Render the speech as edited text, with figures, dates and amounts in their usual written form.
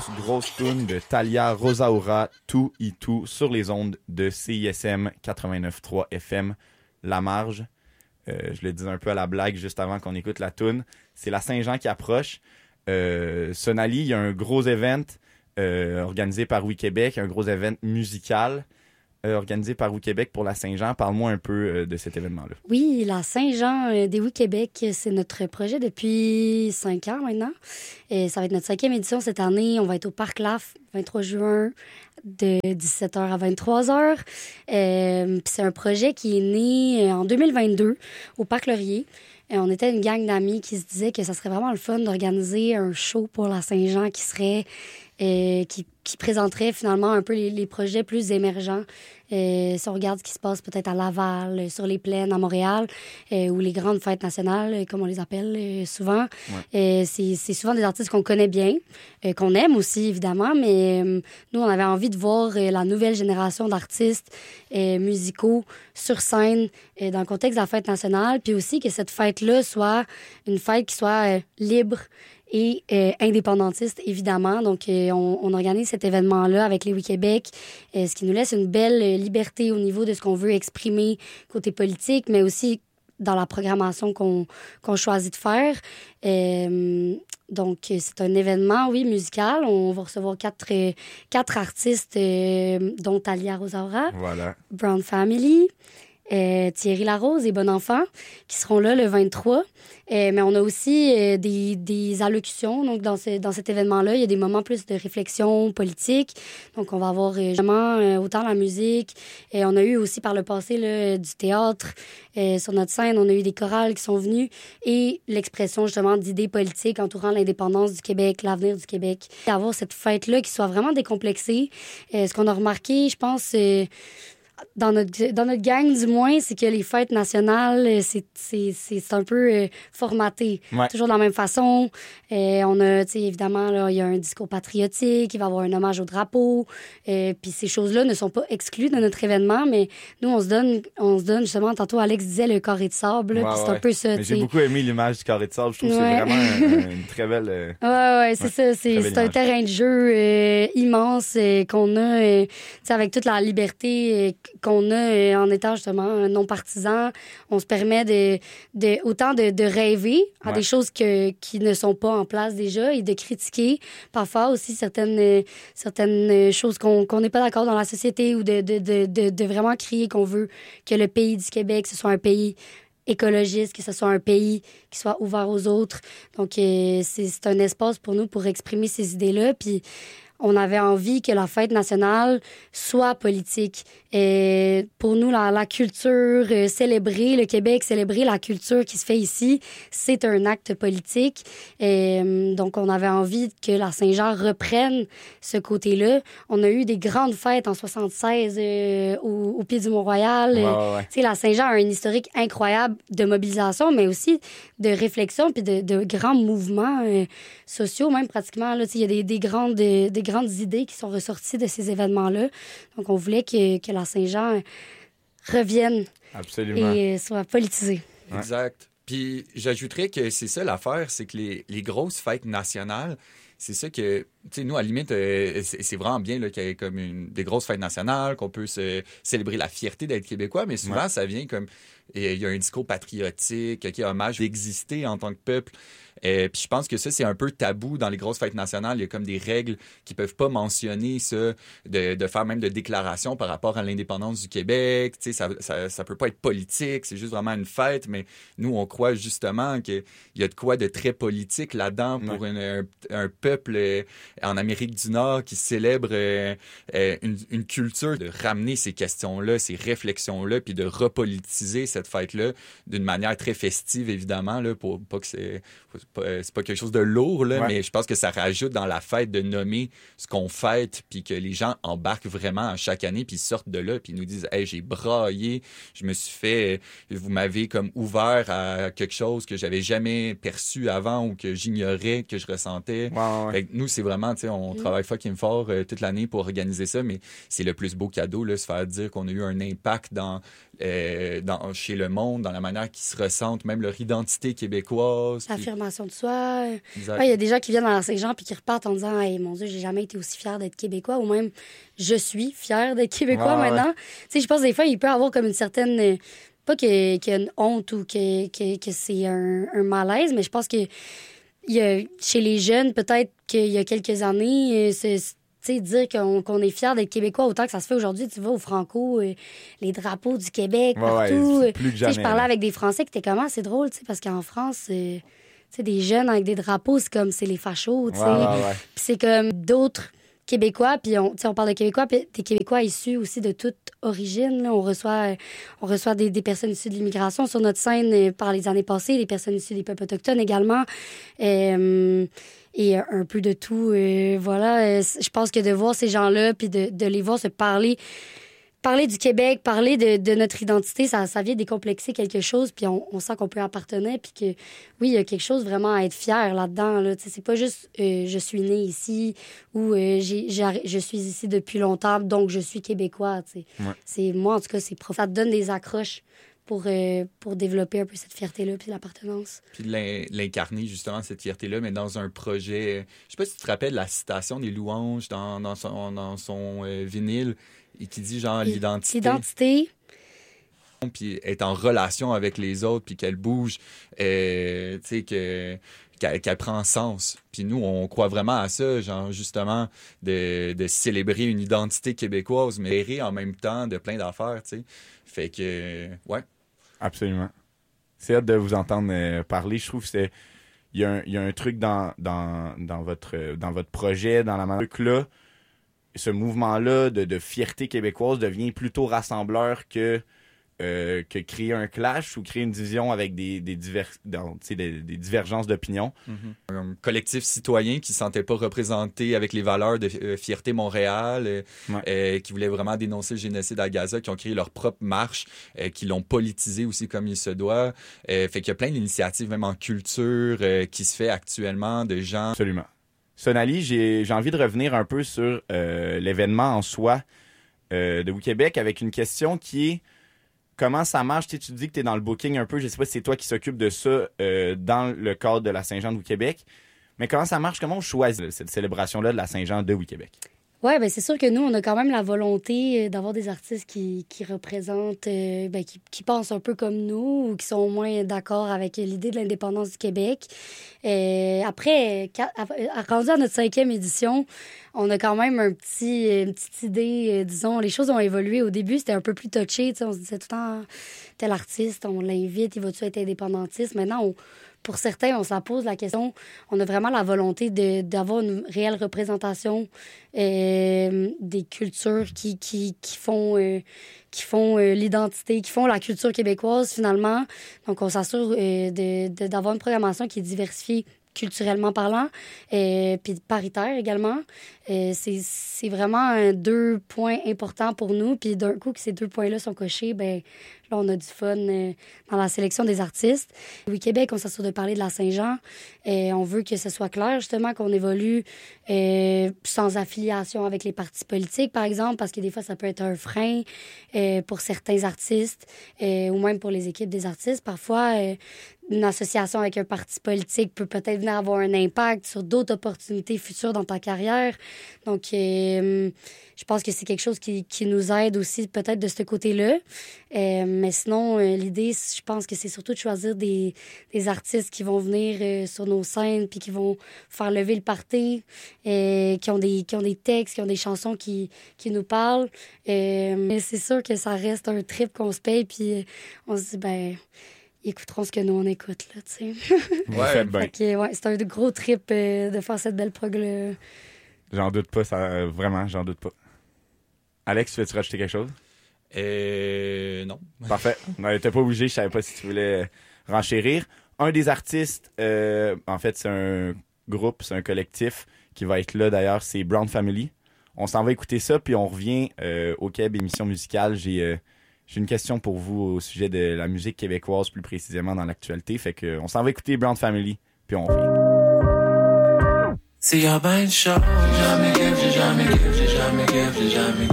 grosse toune de Thalia Rosaura, Tout et Tout, sur les ondes de CISM 89.3 FM, La Marge. Je le disais un peu à la blague juste avant qu'on écoute la toune. C'est la Saint-Jean qui approche. Sonali, il y a un gros event organisé par Oui-Québec, un gros event musical organisé par Oui-Québec pour la Saint-Jean. Parle-moi un peu de cet événement-là. Oui, la Saint-Jean des Oui-Québec, c'est notre projet depuis 5 ans maintenant. Et ça va être notre 5e édition cette année. On va être au Parc Laf, 23 juin, de 17h à 23h. Puis c'est un projet qui est né en 2022 au Parc Laurier. On était une gang d'amis qui se disaient que ça serait vraiment le fun d'organiser un show pour la Saint-Jean qui serait... qui présenterait finalement un peu les projets plus émergents. Si on regarde ce qui se passe peut-être à Laval, sur les plaines, à Montréal, ou les grandes fêtes nationales, comme on les appelle souvent. Ouais. C'est souvent des artistes qu'on connaît bien, qu'on aime aussi, évidemment, mais nous, on avait envie de voir la nouvelle génération d'artistes musicaux sur scène dans le contexte de la fête nationale, puis aussi que cette fête-là soit une fête qui soit libre et indépendantiste, évidemment. Donc, on organise cet événement-là avec les Oui-Québec, ce qui nous laisse une belle liberté au niveau de ce qu'on veut exprimer côté politique, mais aussi dans la programmation qu'on choisit de faire. Donc, c'est un événement, oui, musical. On va recevoir quatre artistes, dont Thalia Rosaura, voilà. Brown Family, Thierry Larose et Bon Enfant, qui seront là le 23. Mais on a aussi des allocutions. Donc, dans cet événement-là, il y a des moments plus de réflexion politique. Donc, on va avoir vraiment autant la musique. Et on a eu aussi par le passé là, du théâtre. Sur notre scène, on a eu des chorales qui sont venus et l'expression justement d'idées politiques entourant l'indépendance du Québec, l'avenir du Québec. Avoir cette fête-là qui soit vraiment décomplexée. Ce qu'on a remarqué, je pense... Dans notre gang, du moins, c'est que les fêtes nationales, c'est un peu formaté. Ouais. Toujours de la même façon. On a, tu sais, évidemment, là, il y a un discours patriotique, il va y avoir un hommage au drapeau. Puis ces choses-là ne sont pas exclues de notre événement, mais nous, on se donne justement, tantôt, Alex disait le carré de sable. Puis c'est un peu ça, mais j'ai beaucoup aimé l'image du carré de sable. Je trouve que c'est vraiment une très belle... c'est ça. C'est un terrain de jeu immense qu'on a, tu sais, avec toute la liberté qu'on a en étant justement non partisan. On se permet autant de rêver à des choses qui ne sont pas en place déjà et de critiquer parfois aussi certaines choses qu'on n'est pas d'accord dans la société ou de vraiment crier qu'on veut que le pays du Québec, ce soit un pays écologiste, que ce soit un pays qui soit ouvert aux autres. Donc, c'est un espace pour nous pour exprimer ces idées-là. Puis, on avait envie que la fête nationale soit politique. Et pour nous, la culture, célébrer le Québec, célébrer la culture qui se fait ici, c'est un acte politique. Et donc, on avait envie que la Saint-Jean reprenne ce côté-là. On a eu des grandes fêtes en 76 au pied du Mont-Royal. Ouais. Tu sais, la Saint-Jean a un historique incroyable de mobilisation, mais aussi de réflexion puis de grands mouvements sociaux, même pratiquement. Là, il y a des grandes idées qui sont ressorties de ces événements-là. Donc, on voulait que la Saint-Jean revienne. Absolument. Et soit politisée. Exact. Puis, j'ajouterais que c'est ça l'affaire, c'est que les grosses fêtes nationales, c'est ça que, tu sais, nous, à la limite, c'est vraiment bien là, qu'il y ait comme des grosses fêtes nationales, qu'on peut célébrer la fierté d'être québécois, mais souvent, ça vient comme... Il y a un discours patriotique, qui a hommage d'exister en tant que peuple. Puis je pense que ça, c'est un peu tabou dans les grosses fêtes nationales. Il y a comme des règles qui peuvent pas mentionner ça, de faire même de déclarations par rapport à l'indépendance du Québec. Tu sais, ça peut pas être politique, c'est juste vraiment une fête. Mais nous, on croit justement qu'il y a de quoi de très politique là-dedans pour un peuple en Amérique du Nord qui célèbre une culture, de ramener ces questions-là, ces réflexions-là, puis de repolitiser cette fête-là d'une manière très festive, évidemment, là, pour pas que c'est pas quelque chose de lourd, là, mais je pense que ça rajoute dans la fête de nommer ce qu'on fête, puis que les gens embarquent vraiment à chaque année, puis sortent de là, puis nous disent « Hey, j'ai braillé, je me suis fait... Vous m'avez comme ouvert à quelque chose que j'avais jamais perçu avant ou que j'ignorais, que je ressentais. » Fait que nous, c'est vraiment, tu sais, on travaille fucking fort toute l'année pour organiser ça, mais c'est le plus beau cadeau, là, se faire dire qu'on a eu un impact dans chez le monde, dans la manière qu'ils se ressentent, même leur identité québécoise. L'affirmation de soi. Exact. Ouais, il y a des gens qui viennent dans la Saint-Jean puis qui repartent en disant « Hey, mon Dieu, j'ai jamais été aussi fière d'être Québécois » ou même « Je suis fière d'être Québécois maintenant. » Tu sais, je pense que des fois, il peut y avoir comme une certaine... Pas qu'il y a une honte ou que c'est un malaise, mais je pense que chez les jeunes, peut-être qu'il y a quelques années, dire qu'on est fier d'être Québécois autant que ça se fait aujourd'hui. Tu vas au Franco, les drapeaux du Québec, partout. Ouais, plus que jamais, je parlais avec des Français qui étaient comment? C'est drôle, parce qu'en France, des jeunes avec des drapeaux, c'est les fachos. Puis c'est comme d'autres Québécois, puis on parle de Québécois, puis des Québécois issus aussi de toute origine. Là. On reçoit des personnes issues de l'immigration sur notre scène par les années passées, des personnes issues des peuples autochtones également. Et un peu de tout. Je pense que de voir ces gens-là, puis de les voir se parler du Québec, parler de notre identité, ça vient décomplexer quelque chose, puis on sent qu'on peut appartenir, puis que, oui, il y a quelque chose vraiment à être fier là-dedans. Là. C'est pas juste je suis née ici ou je suis ici depuis longtemps, donc je suis Québécois. Ouais. Moi, en tout cas, ça te donne des accroches pour développer un peu cette fierté-là puis l'appartenance. Puis l'incarner, justement, cette fierté-là, mais dans un projet... Je sais pas si tu te rappelles la citation des Louanges dans son vinyle, et qui dit, genre, l'identité... Puis être en relation avec les autres, puis qu'elle bouge, tu sais, qu'elle prend sens. Puis nous, on croit vraiment à ça, genre, justement, de célébrer une identité québécoise, mais errer en même temps de plein d'affaires, tu sais. Fait que, ouais. Absolument. C'est hâte de vous entendre parler. Je trouve que il y a un truc dans votre projet, dans la manière que là, ce mouvement-là de fierté québécoise devient plutôt rassembleur que créer un clash ou créer une division avec des divergences d'opinion. Mm-hmm. Un collectif citoyen qui ne se sentait pas représenté avec les valeurs de fierté Montréal, qui voulait vraiment dénoncer le génocide à Gaza, qui ont créé leur propre marche, qui l'ont politisé aussi comme il se doit. Fait qu'il y a plein d'initiatives, même en culture, qui se fait actuellement de gens... Absolument. Sonali, j'ai envie de revenir un peu sur l'événement en soi de WeQuébec avec une question qui est comment ça marche? Tu dis que tu es dans le booking un peu. Je ne sais pas si c'est toi qui s'occupe de ça dans le cadre de la Saint-Jean de WeQuébec. Mais comment ça marche? Comment on choisit cette célébration-là de la Saint-Jean de WeQuébec? Oui, bien c'est sûr que nous, on a quand même la volonté d'avoir des artistes qui représentent, qui pensent un peu comme nous ou qui sont au moins d'accord avec l'idée de l'indépendance du Québec. Après, rendu à notre 5e édition, on a quand même une petite idée, disons, les choses ont évolué. Au début, c'était un peu plus touché, on se disait tout le temps, tel artiste, on l'invite, il va-tu être indépendantiste? Maintenant, pour certains, on s'en pose la question. On a vraiment la volonté d'avoir une réelle représentation des cultures qui font l'identité, qui font la culture québécoise, finalement. Donc, on s'assure d'avoir une programmation qui est diversifiée culturellement parlant, puis paritaire également. C'est vraiment 2 points importants pour nous. Puis d'un coup que ces 2 points-là sont cochés, ben là, on a du fun dans la sélection des artistes. WeQuébec, on s'assure de parler de la Saint-Jean. On veut que ce soit clair, justement, qu'on évolue sans affiliation avec les partis politiques, par exemple, parce que des fois, ça peut être un frein pour certains artistes ou même pour les équipes des artistes. Parfois, une association avec un parti politique peut peut-être venir avoir un impact sur d'autres opportunités futures dans ta carrière. Donc, je pense que c'est quelque chose qui nous aide aussi peut-être de ce côté-là. Mais sinon, l'idée, je pense que c'est surtout de choisir des artistes qui vont venir sur nos scènes puis qui vont faire lever le party, qui ont des textes, qui ont des chansons qui nous parlent. Mais c'est sûr que ça reste un trip qu'on se paye puis on se dit, ben... ils écouteront ce que nous, on écoute, là, tu sais. Ouais. C'est un gros trip de faire cette belle prog-là. J'en doute pas, ça, vraiment, j'en doute pas. Alex, veux-tu rajouter quelque chose? Non. Parfait. Non, t'es pas obligé, je savais pas si tu voulais renchérir. Un des artistes, en fait, c'est un groupe, c'est un collectif qui va être là, d'ailleurs, c'est Brown Family. On s'en va écouter ça, puis on revient au Québec, émission musicale. J'ai une question pour vous au sujet de la musique québécoise, plus précisément dans l'actualité. Fait que on s'en va écouter Brown Family, puis on revient. See, I've been sure. J'ai jamais give.